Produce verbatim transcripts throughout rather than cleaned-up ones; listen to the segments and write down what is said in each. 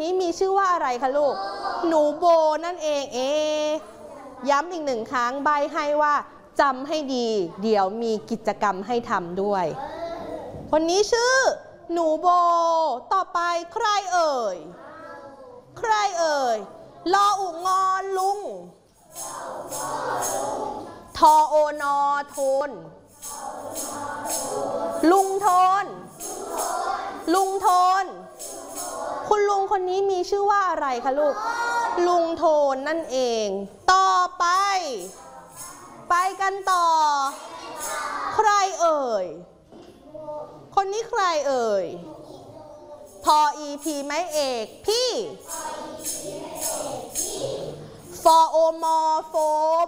นี้มีชื่อว่าอะไรคะลูกหนูโบนั่นเองเอ๊ย้ำอีกหนึ่งครั้งใบให้ว่าจำให้ดีเดี๋ยวมีกิจกรรมให้ทำด้วยคนนี้ชื่อหนูโบต่อไปใครเอ่ยใครเอ่ยลออุงอลุงทอโอนอโทนลุงโทนลุงโทนคุณลุงคนนี้มีชื่อว่าอะไรคะลูกลุงโทนนั่นเองต่อไปไปกันต่อใครเอ่ยคนนี้ใครเอ่ยพออีพีไม้เอกพี่ฟอโอมอโฟม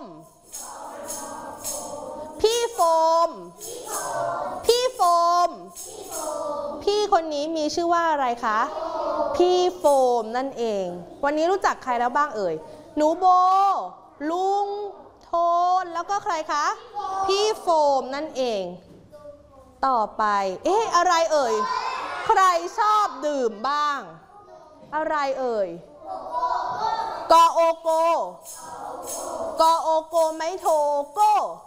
พี่โฟมพี่โฟมพี่คนนี้มีชื่อว่าอะไรคะพี่โฟมนั่นเองวันนี้รู้จักใครแล้วบ้างเอ่ยหนูโบลุงโทนแล้วก็ใครคะพี่โฟมนั่นเองต่อไปเอ๊ะอะไรเอ่ยใครชอบดื่มบ้างอะไรเอ่ยกอโอโกกอโอโกไม่โทโก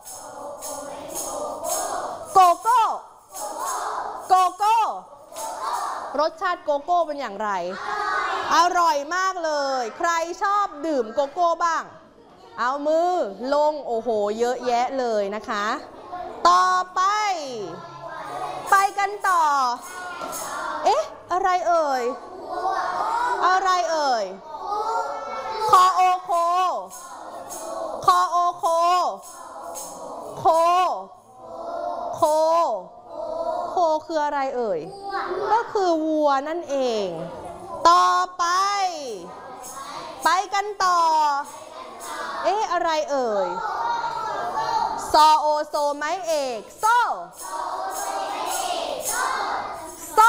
โกโก้โกโก้รสชาติโกโก้เป็นอย่างไรอร่อยมากเลยใครชอบดื่มโกโก้บ้างเอามือลงโอ้โหเยอะแยะเลยนะคะต่อไปไปกันต่อเอ๊ะอะไรเอ่ยอะไรเอ่ยคอโอโคคอโอโคโคโคโคคืออะไรเอ่ยก็คือวัวนั่นเองต่อไปไปกันต่อเอ๊ะอะไรเอ่ยซอโอโซไม้เอกโซโซ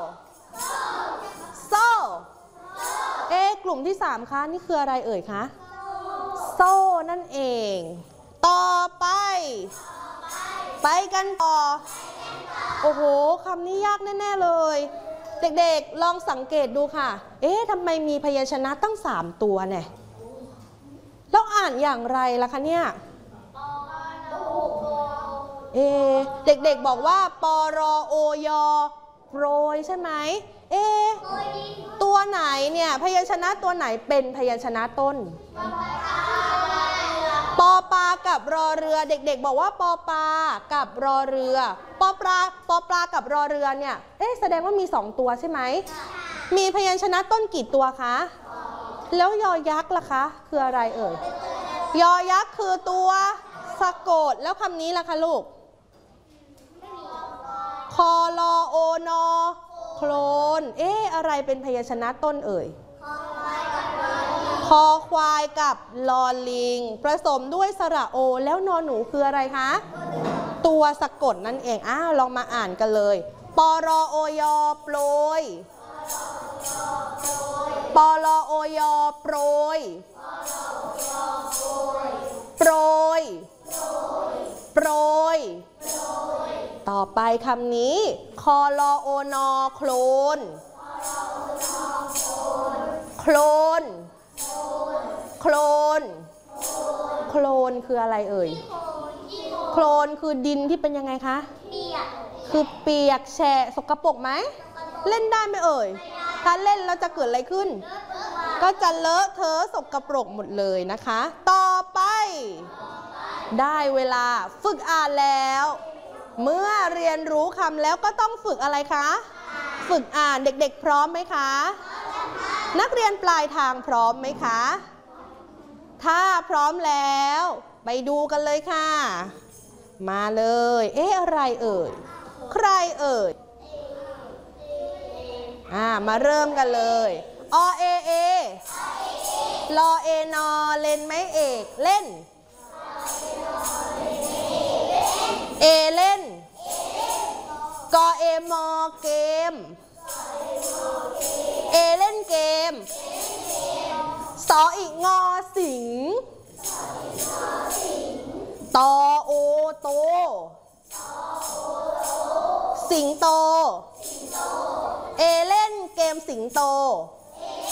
โซเอ๊ะกลุ่มที่สามคะนี่คืออะไรเอ่ยคะโซ่นั่นเองต่อไปไปกันต่อโอ้โหคำนี้ยากแน่ๆเลยเด็กๆลองสังเกตดูค่ะเอ๊ะทำไมมีพยัญชนะตั้งสามตัวเนี่ยแล้วอ่านอย่างไรล่ะคะเนี่ยเอ๊ะเด็กๆบอกว่าปรอโอยอโปรยใช่ไหมเอ๊ะตัวไหนเนี่ยพยัญชนะตัวไหนเป็นพยัญชนะต้นปอปลากับรอเรือเด็กๆบอกว่าปอปลากับรอเรือปอปลาปอปลากับรอเรือเนี่ยเอ๊ะแสดงว่ามีสองตัวใช่ไหมมีพยัญชนะต้นกี่ตัวคะแล้วยอยักษ์ล่ะคะคืออะไรเอ่ยยอยักษ์คือตัวสะกดแล้วคำนี้ล่ะคะลูกคอลอโอนอโคลนเอ๊ะอะไรเป็นพยัญชนะต้นเอ่ยคอควายกับลอลิงผสมด้วยสระโอแล้วนอหนูคืออะไรคะตัวสะกดนั่นเองอ้าวลองมาอ่านกันเลยปรอโอยอโปรยปรอโอยอโปรยโปรยโปรยต่อไปคำนี้คอลอโอนอโคลนโคลนโคลนโคลนคืออะไรเอ่ยโคลนคือดินที่เป็นยังไงคะคือเปียกแฉะสกปรกไหมเล่นได้ไหมเอ่ยถ้าเล่นแล้วจะเกิดอะไรขึ้นก็จะเลอะเทอะสกปรกหมดเลยนะคะต่อไปได้เวลาฝึกอ่านแล้วเมื่อเรียนรู้คำแล้วก็ต้องฝึกอะไรคะฝึกอ่านเด็กๆพร้อมไหมคะนักเรียนปลายทางพร้อมไหมคะถ้าพร้อมแล้วไปดูกันเลยค่ะมาเลยเอ๊ะอะไรเอ่ยใครเอ่ยอ่ามาเริ่มกันเลยอเอเอลอเอนอเล่นไหมเอกเล่นเอเล่นกอเอมอเกมเอเล่นเกมสออีกงอสิงตอโอโตสิงโตเอเล่นเกมสิงโต